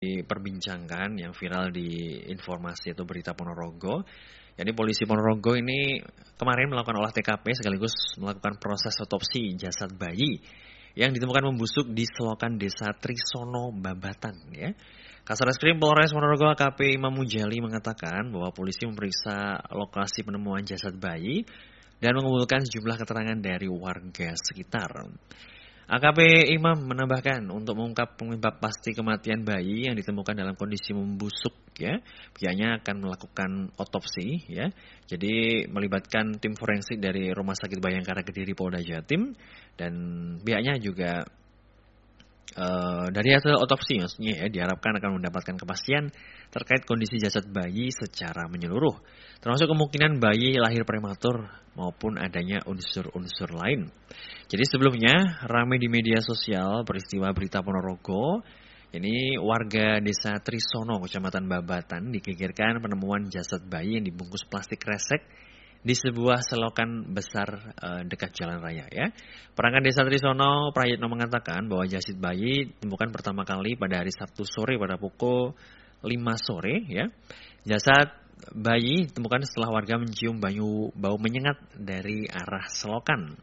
diperbincangkan yang viral di informasi atau berita Ponorogo. Jadi polisi Ponorogo ini kemarin melakukan olah TKP sekaligus melakukan proses otopsi jasad bayi yang ditemukan membusuk di selokan Desa Trisono, Babatan. Ya. Kasarreskrim Polres Ponorogo AKP Imam Mujali mengatakan bahwa polisi memeriksa lokasi penemuan jasad bayi dan mengumpulkan sejumlah keterangan dari warga sekitar. AKP Imam menambahkan untuk mengungkap penyebab pasti kematian bayi yang ditemukan dalam kondisi membusuk, ya, pihaknya akan melakukan otopsi, ya. Jadi melibatkan tim forensik dari Rumah Sakit Bayangkara Kediri Polda Jatim dan pihaknya juga dari hasil otopsi maksudnya, ya, diharapkan akan mendapatkan kepastian terkait kondisi jasad bayi secara menyeluruh, termasuk kemungkinan bayi lahir prematur maupun adanya unsur-unsur lain. Jadi sebelumnya ramai di media sosial peristiwa berita Ponorogo. Ini warga Desa Trisono, Kecamatan Babatan digegerkan penemuan jasad bayi yang dibungkus plastik kresek di sebuah selokan besar dekat jalan raya, ya. Perangkat Desa Trisono, Prayitno mengatakan bahwa jasad bayi ditemukan pertama kali pada hari Sabtu sore pada pukul 5 sore, ya. Jasad bayi ditemukan setelah warga mencium bau menyengat dari arah selokan.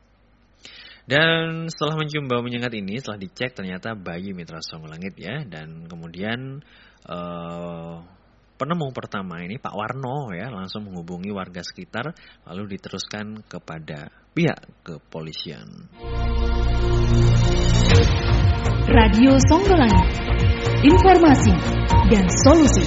Dan setelah mencium bau menyengat ini, setelah dicek ternyata bayi Mitra Songgolangit, ya. Dan kemudian penemu pertama ini Pak Warno, ya, langsung menghubungi warga sekitar lalu diteruskan kepada pihak kepolisian. Radio Songgolangit, informasi dan solusi.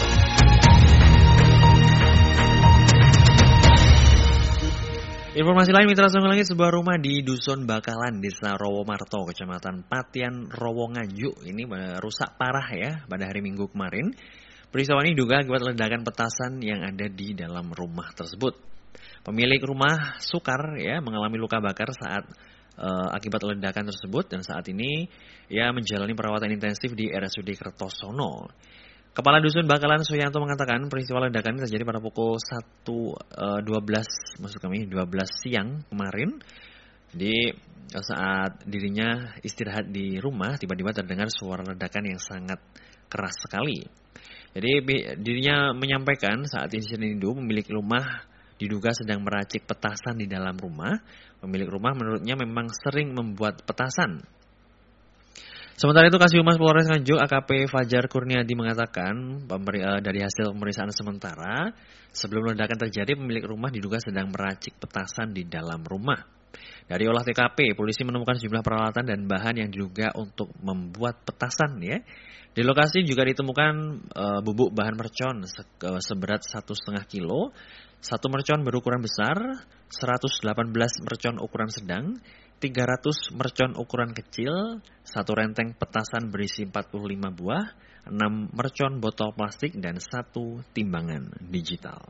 Informasi lain Mitra Songgolangit, sebuah rumah di Dusun Bakalan, Desa Rowomarto, Kecamatan Patian, Rowo Nganjuk ini rusak parah, ya, pada hari Minggu kemarin. Peristiwa ini diduga akibat ledakan petasan yang ada di dalam rumah tersebut. Pemilik rumah Sukar, ya, mengalami luka bakar saat akibat ledakan tersebut dan saat ini ia menjalani perawatan intensif di RSUD Kertosono. Kepala Dusun Bakalan Suyanto mengatakan peristiwa ledakan terjadi pada pukul 12 siang kemarin. Jadi saat dirinya istirahat di rumah tiba-tiba terdengar suara ledakan yang sangat keras sekali. Jadi dirinya menyampaikan saat insiden itu pemilik rumah diduga sedang meracik petasan di dalam rumah. Pemilik rumah menurutnya memang sering membuat petasan. Sementara itu Kasih Humas Polres Nganjuk AKP Fajar Kurniadi mengatakan dari hasil pemeriksaan sementara sebelum ledakan terjadi pemilik rumah diduga sedang meracik petasan di dalam rumah. Dari olah TKP polisi menemukan sejumlah peralatan dan bahan yang diduga untuk membuat petasan, ya. Di lokasi juga ditemukan bubuk bahan mercon seberat 1,5 kilo, 1 mercon berukuran besar, 118 mercon ukuran sedang, 300 mercon ukuran kecil, 1 renteng petasan berisi 45 buah, 6 mercon botol plastik, dan 1 timbangan digital.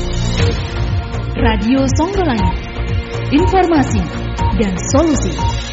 Radio Songgolangit, informasi dan solusi.